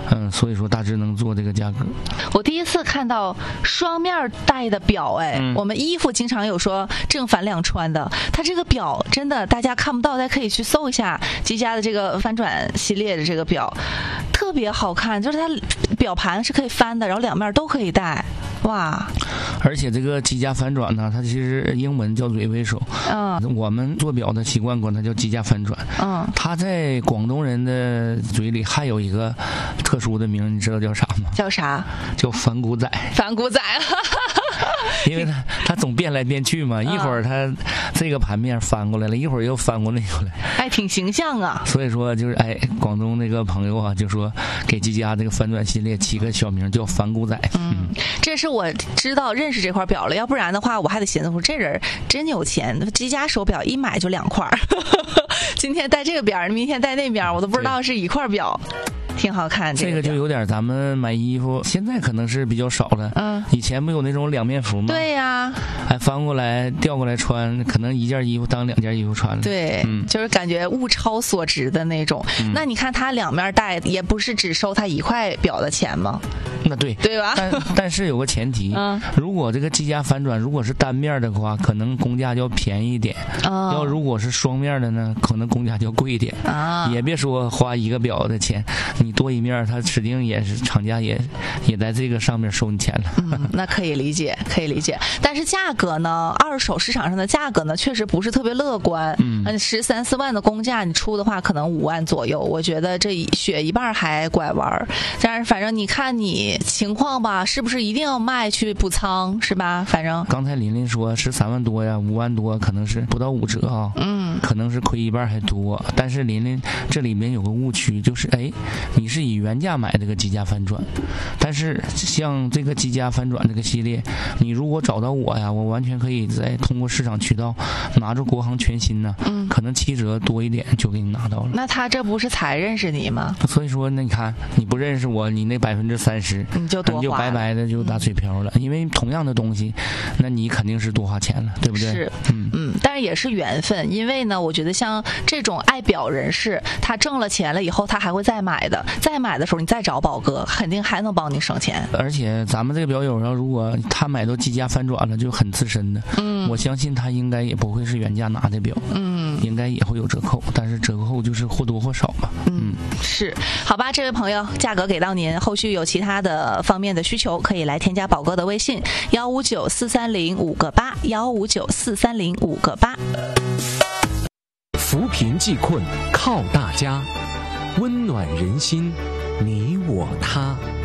所以说大致能做这个价格。 我第一次看到双面戴的表，我们衣服经常有说正反两穿的，它这个表真的大家看不到，大家可以去搜一下积家的这个翻转系列的这个表，特别好看，就是它表盘是可以翻的，然后两面都可以戴。哇！ 而且这个积家翻转呢，它其实英文叫 reversal，我们做表的习惯管它叫积家翻转。它在广东人的嘴里还有一个特殊的名，你知道叫啥吗？ 叫啥？ 叫反骨仔。 反骨仔。 因为它总变来变去嘛，一会儿它这个盘面翻过来了，一会儿又翻过那过来， 哎，挺形象啊。 所以说就是广东那个朋友啊，就说给积家这个翻转系列起个小名叫反骨仔。 这是我知道认识这块表了，要不然的话我还得寻思说这人真有钱，积家手表一买就2块，今天戴这个边，明天戴那边，我都不知道是一块表。挺好看， 这个就有点咱们买衣服，现在可能是比较少了。以前不有那种两面服吗？ 对呀， 翻过来调过来穿，可能一件衣服当2件衣服穿了。 对，就是感觉物超所值的那种。那你看它两面戴，也不是只收它1块表的钱吗？ 那对吧？ 但是有个前提，如果这个积家翻转如果是单面的话，可能工价就要便宜一点。要如果是双面的呢，可能工价就要贵一点。也别说花一个表的钱，你多一面，它指定也是厂家也在这个上面收你钱了。 那可以理解，可以理解。但是价格呢，二手市场上的价格呢，确实不是特别乐观。13、14万的工价，你出的话可能5万左右，我觉得这血一半还拐弯。但是反正你看你情况吧，是不是一定要卖去补仓，是吧？反正刚才琳琳说13万多呀，5万多可能是不到5折啊。可能是亏一半还多。但是琳琳这里面有个误区，就是你是以原价买这个积家翻转，但是像这个积家翻转这个系列，你如果找到我呀，我完全可以再通过市场渠道拿着国行全新呢，可能7折多一点就给你拿到了。 那他这不是才认识你吗？ 所以说那你看你不认识我，你那30%你就白白的就打水漂了。因为同样的东西，那你肯定是多花钱了，对不对？ 是，但是也是缘分。因为呢，我觉得像这种爱表人士，他挣了钱了以后，他还会再买的。再买的时候，你再找宝哥，肯定还能帮你省钱。 而且咱们这个表友要如果他买到积家翻转了，就很资深的，我相信他应该也不会是原价拿的表，应该也会有折扣，但是折扣就是或多或少吧。 是，好吧，这位朋友，价格给到您，后续有其他的方面的需求，可以来添加宝哥的微信1594305个8，1594305个8。 扶贫济困靠大家，温暖人心，你我他。